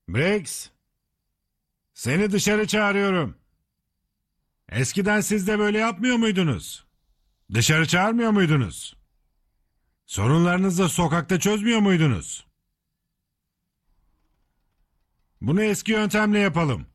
Briggs, seni dışarı çağırıyorum. Eskiden siz de böyle yapmıyor muydunuz? Dışarı çağırmıyor muydunuz? Sorunlarınızı sokakta çözmüyor muydunuz? Bunu eski yöntemle yapalım.